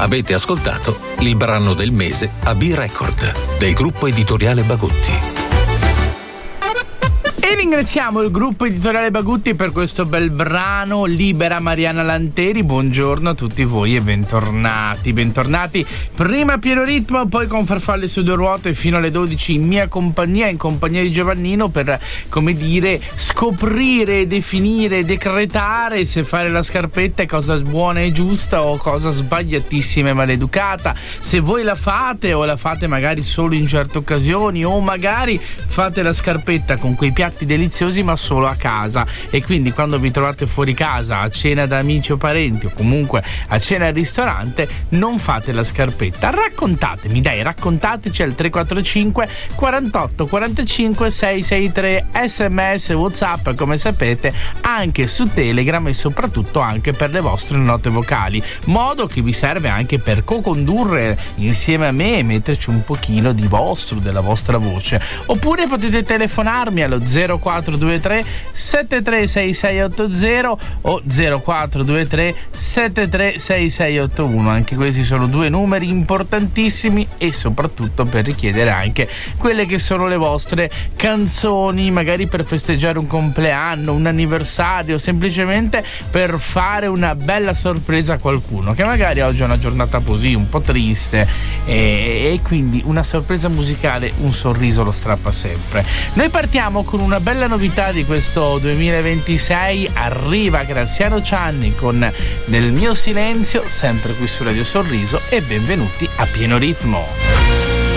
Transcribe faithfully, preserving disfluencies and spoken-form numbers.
Avete ascoltato il brano del mese a B-Record del gruppo editoriale Bagutti. E ringraziamo il gruppo editoriale Bagutti per questo bel brano, Libera Mariana Lanteri. Buongiorno a tutti voi e bentornati, bentornati. Prima Pieno Ritmo, poi con Farfalle su due ruote fino alle dodici in mia compagnia, in compagnia di Giovannino, per, come dire, scoprire, definire, decretare se fare la scarpetta è cosa buona e giusta o cosa sbagliatissima e maleducata. Se voi la fate o la fate magari solo in certe occasioni, o magari fate la scarpetta con quei piatti deliziosi ma solo a casa, e quindi quando vi trovate fuori casa a cena da amici o parenti o comunque a cena al ristorante non fate la scarpetta. Raccontatemi, dai, raccontateci al tre quattro cinque quarantotto quarantacinque seicentosessantatré, sms, whatsapp, come sapete anche su Telegram e soprattutto anche per le vostre note vocali, modo che vi serve anche per co-condurre insieme a me e metterci un pochino di vostro, della vostra voce. Oppure potete telefonarmi allo zero quattro due tre sette tre sei sei otto zero o zero quattro due tre sette tre sei sei otto uno. Anche questi sono due numeri importantissimi e soprattutto per richiedere anche quelle che sono le vostre canzoni, magari per festeggiare un compleanno, un anniversario, semplicemente per fare una bella sorpresa a qualcuno che magari oggi è una giornata così un po' triste e, e quindi una sorpresa musicale, un sorriso lo strappa sempre. Noi partiamo con una bella novità di questo duemilaventisei, arriva Graziano Cianni con Nel mio silenzio, sempre qui su Radio Sorriso, e benvenuti a Pieno Ritmo.